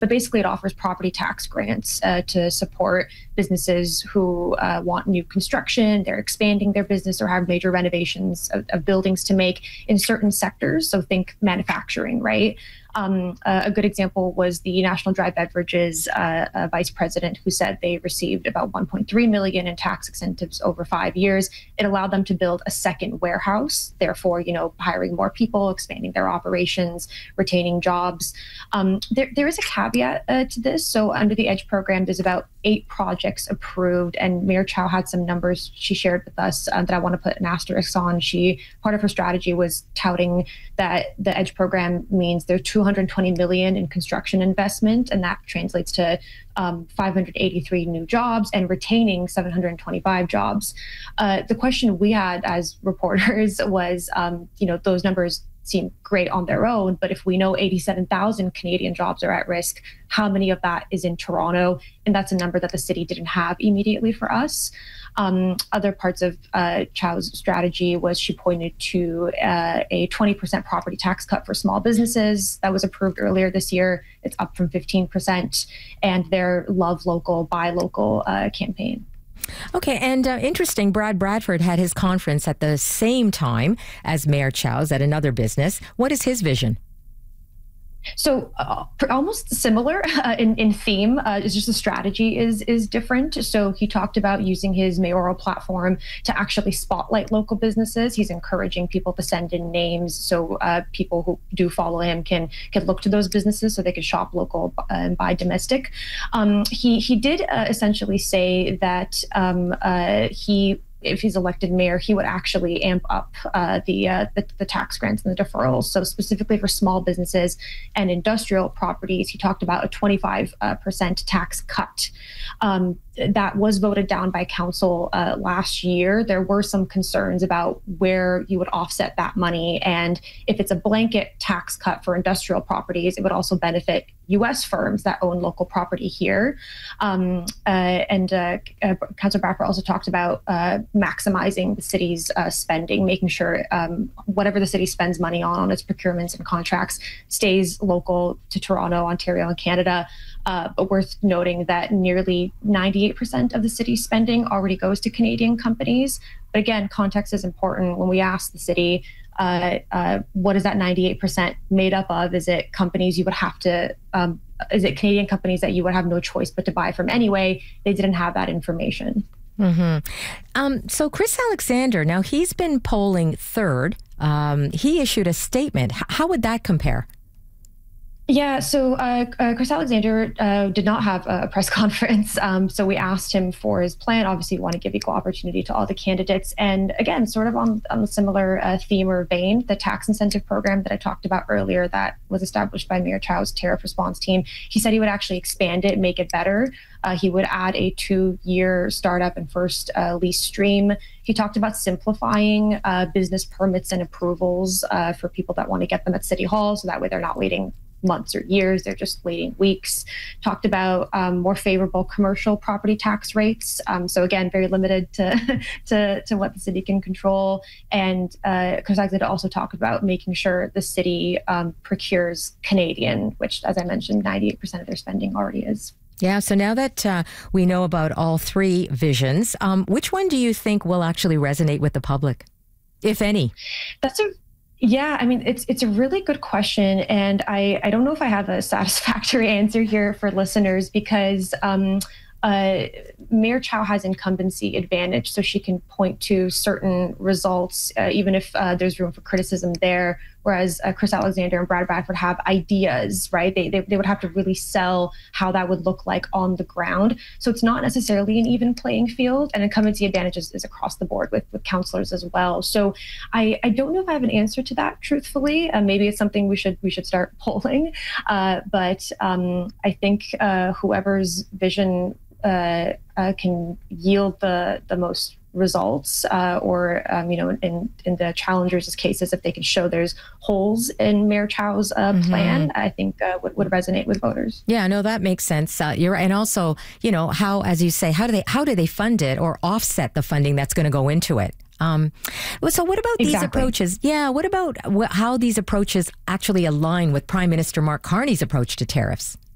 but basically it offers property tax grants to support businesses who want new construction, they're expanding their business or have major renovations of buildings to make in certain sectors. So think manufacturing, right? A good example was the National Dry Beverages vice president, who said they received about $1.3 million in tax incentives over 5 years. It allowed them to build a second warehouse, therefore, hiring more people, expanding their operations, retaining jobs. There is a caveat to this. So under the EDGE program, there's about 8 projects approved, and Mayor Chow had some numbers she shared with us that I want to put an asterisk on. Part of her strategy was touting that the EDGE program means there's $220 million in construction investment, and that translates to 583 new jobs and retaining 725 jobs. The question we had as reporters was, those numbers seem great on their own, but if we know 87,000 Canadian jobs are at risk, how many of that is in Toronto? And that's a number that the city didn't have immediately for us. Other parts of Chow's strategy was she pointed to a 20% property tax cut for small businesses that was approved earlier this year. It's up from 15%, and their Love Local, Buy Local campaign. Okay, and interesting, Brad Bradford had his conference at the same time as Mayor Chow's at another business. What is his vision? So almost similar in theme. It's just the strategy is different. So he talked about using his mayoral platform to actually spotlight local businesses. He's encouraging people to send in names, so people who do follow him can look to those businesses so they can shop local and buy domestic. He did essentially say that if he's elected mayor, he would actually amp up the tax grants and the deferrals. So specifically for small businesses and industrial properties, he talked about a 25% tax cut. That was voted down by council last year. There were some concerns about where you would offset that money. And if it's a blanket tax cut for industrial properties, it would also benefit U.S. firms that own local property here. Councilor Bradford also talked about maximizing the city's spending, making sure whatever the city spends money on its procurements and contracts stays local to Toronto, Ontario, and Canada. But worth noting that nearly 98% of the city's spending already goes to Canadian companies. But again, context is important. When we ask the city, what is that 98% made up of? Is it companies you would have to, is it Canadian companies that you would have no choice but to buy from anyway? They didn't have that information. Mm-hmm. So Chris Alexander, now he's been polling third. He issued a statement. How would that compare? Yeah, so Chris Alexander did not have a press conference. So we asked him for his plan. Obviously, we want to give equal opportunity to all the candidates. And again, sort of on a similar theme or vein, the tax incentive program that I talked about earlier that was established by Mayor Chow's tariff response team, he said he would actually expand it, make it better. He would add a 2-year startup and first lease stream. He talked about simplifying business permits and approvals for people that want to get them at City Hall, so that way they're not waiting months or years, they're just waiting weeks. Talked about more favorable commercial property tax rates. So again, very limited to what the city can control. And Chris Alexander also talked about making sure the city procures Canadian, which, as I mentioned, 98% of their spending already is. Yeah, so now that we know about all three visions, which one do you think will actually resonate with the public, if any? Yeah, I mean, it's a really good question. And I don't know if I have a satisfactory answer here for listeners because Mayor Chow has incumbency advantage, so she can point to certain results, even if there's room for criticism there. Whereas Chris Alexander and Brad Bradford have ideas, right? They would have to really sell how that would look like on the ground. So it's not necessarily an even playing field, and incumbency advantage is across the board with councillors as well. So I don't know if I have an answer to that, truthfully. Maybe it's something we should start polling. But I think whoever's vision can yield the most results, or in the challengers' cases, if they can show there's holes in Mayor Chow's plan, I think would resonate with voters. Yeah, no, that makes sense. You're right. And also, how, as you say, how do they fund it or offset the funding that's going to go into it? So what about these approaches? Yeah, what about how these approaches actually align with Prime Minister Mark Carney's approach to tariffs?